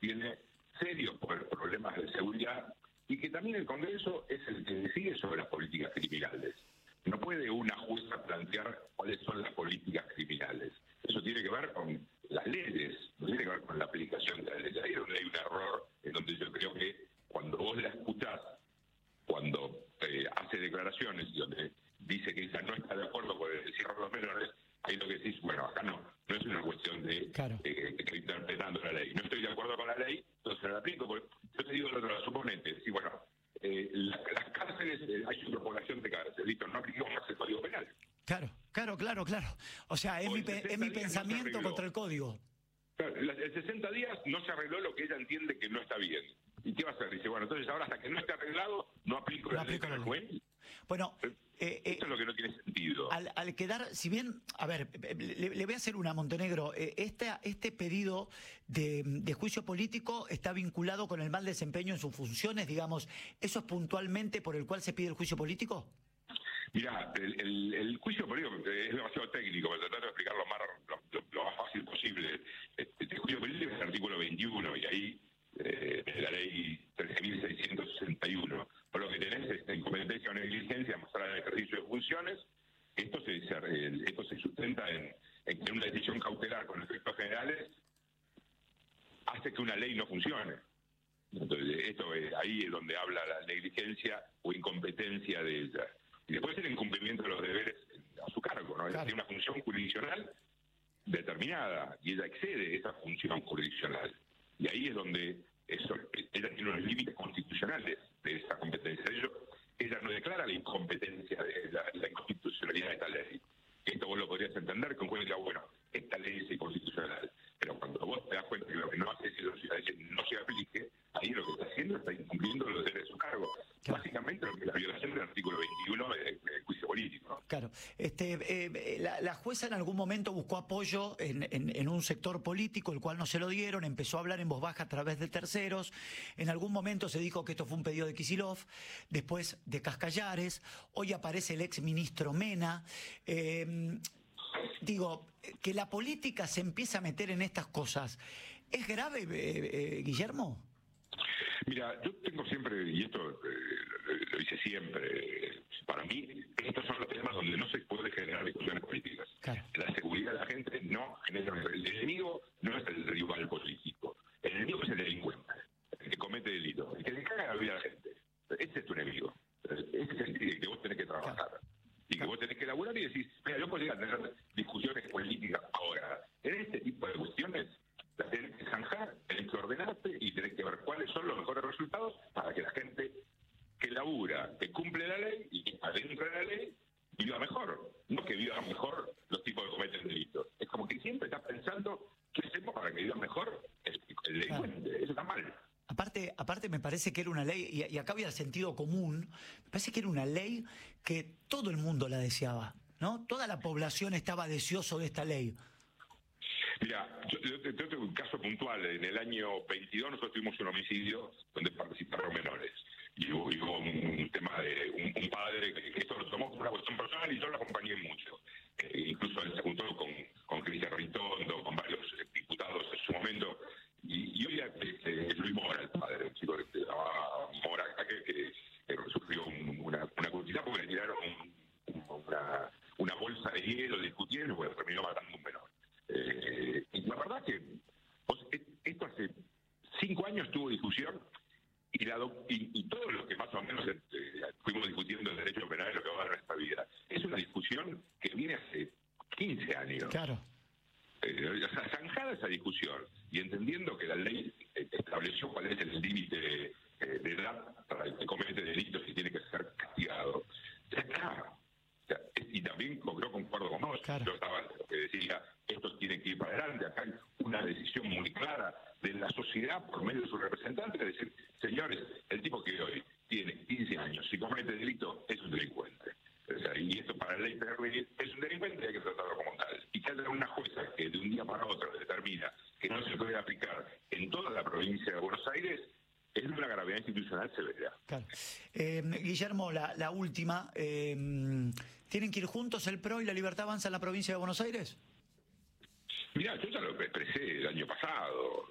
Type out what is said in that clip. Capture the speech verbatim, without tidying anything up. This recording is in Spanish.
tiene serios problemas de seguridad y que también el Congreso es el que decide sobre las políticas criminales. No puede una jueza plantear cuáles son las políticas criminales. Eso tiene que ver con las leyes, no tiene que ver con la aplicación de las leyes. Ahí es donde hay un error, en donde yo creo que cuando vos la escuchás, cuando eh, hace declaraciones y donde dice que ella no está de acuerdo con el cierre de los menores, ahí lo que decís, bueno, acá no, no es una cuestión de claro. eh, que estoy interpretando la ley. No estoy de acuerdo con la ley, entonces la aplico. Porque yo te digo lo otro, suponete, sí, bueno, eh, la, las cárceles, eh, hay una población de cárceles, listo, no aplicamos más el Código Penal. Claro, claro, claro, claro. O sea, es, mi, es mi pensamiento no contra el Código. Claro, en sesenta días no se arregló lo que ella entiende que no está bien. ¿Y qué va a hacer? Dice, bueno, entonces ahora hasta que no esté arreglado, no aplico no la ley penal juez. Bueno, eh, eh, esto es lo que no tiene sentido. Al, al quedar, si bien, a ver, le, le voy a hacer una, Montenegro. Eh, este, este pedido de, de juicio político está vinculado con el mal desempeño en sus funciones, digamos. ¿Eso es puntualmente por el cual se pide el juicio político? Mirá, el, el, el juicio político es demasiado técnico, para tratar de explicarlo lo más, lo, lo más fácil posible. El juicio político es el artículo veintiuno y ahí eh, es la ley trece mil seiscientos sesenta y uno. Por lo que tenés es incompetencia o negligencia, mostrar el ejercicio de funciones. Esto se, se, esto se sustenta en, en que una decisión cautelar con efectos generales hace que una ley no funcione. Entonces, esto es, ahí es donde habla la negligencia o incompetencia de ella. Y después el incumplimiento de los deberes a su cargo, ¿no? Ella Claro. tiene una función jurisdiccional determinada y ella excede esa función jurisdiccional. Y ahí es donde eso, ella tiene unos límites constitucionales de esa competencia. Ella, ella no declara la incompetencia de la, la inconstitucionalidad de esta ley. Esto vos lo podrías entender con cuenta, bueno, esta ley es inconstitucional. Pero cuando vos te das cuenta que lo que no hace es que no se aplique, ahí lo que está haciendo está incumpliendo los deberes de su cargo. Claro. Básicamente lo que es la violación del artículo veintiuno del juicio político, ¿no? Claro. Este, eh, la, la jueza en algún momento buscó apoyo en, en, en un sector político, el cual no se lo dieron, empezó a hablar en voz baja a través de terceros. En algún momento se dijo que esto fue un pedido de Kicillof, después de Cascallares. Hoy aparece el ex ministro Mena. Eh, Digo, que la política se empieza a meter en estas cosas. ¿Es grave, eh, eh, Guillermo? Mira, yo tengo siempre, y esto eh, lo hice siempre, para mí, estos son los temas donde no se puede generar discusiones políticas. Claro. La seguridad de la gente no genera... El enemigo no es el rival político. El enemigo es el delincuente, el que comete delitos, el que le caga la vida a la gente. Ese es tu enemigo. Ese es el que vos tenés que trabajar. Claro. Y que vos tenés que elaborar y decís, mira, yo podría tener discusiones políticas ahora. En este tipo de cuestiones las tenés que zanjar, tenés que ordenarte y tenés que ver cuáles son los mejores resultados para que la gente que labura, que cumple la ley y que está dentro de la ley, viva mejor. No que vivan mejor los tipos que cometen delitos. Es como que siempre estás pensando qué hacemos para que viva mejor el, el delincuente. Claro. Eso está mal. Aparte, aparte me parece que era una ley, y, y acá había el sentido común, me parece que era una ley que todo el mundo la deseaba, ¿no? Toda la población estaba deseoso de esta ley. Mira, yo, yo, yo tengo un caso puntual. En el año veintidós nosotros tuvimos un homicidio donde participaron menores. Y hubo, y hubo un, un tema de un, un padre que, que esto lo tomó como una cuestión personal y yo lo acompañé mucho. Eh, incluso él se juntó con, con Cristian Ritondo, con varios eh, diputados en su momento. Y, y hoy este, es Luis Mora, el padre, un chico que se llamaba Mora, que, que, que sufrió un, una, una curiosidad porque le tiraron un, una, una bolsa de hielo discutiendo y bueno, terminó matando un menor. Eh, y la verdad que pues, esto hace cinco años tuvo discusión y, la do, y, y todos los que más o menos eh, fuimos discutiendo el derecho penal de lo que va a dar nuestra vida. Es una discusión que viene hace quince años. Claro. Eh, o sea, zanjada esa discusión y entendiendo que la ley eh, estableció cuál es el límite eh, de edad para el que comete delitos y tiene que ser castigado, ya está. O sea, y también yo concuerdo con vos, claro. Yo estaba lo que decía, esto tiene que ir para adelante, acá hay una decisión muy clara de la sociedad por medio de sus representantes, de decir, señores, el tipo que hoy tiene quince años, si comete delito, es un delincuente. O sea, y esto para la ley penal es un delincuente y hay que tratarlo como tal. Y que haya una jueza que de un día para otro determina que no se puede aplicar en toda la provincia de Buenos Aires, es una gravedad institucional severa. Claro. Eh, Guillermo, la, la última. Eh, ¿Tienen que ir juntos el P R O y la Libertad Avanza en la provincia de Buenos Aires? Mirá, yo ya lo expresé el año pasado.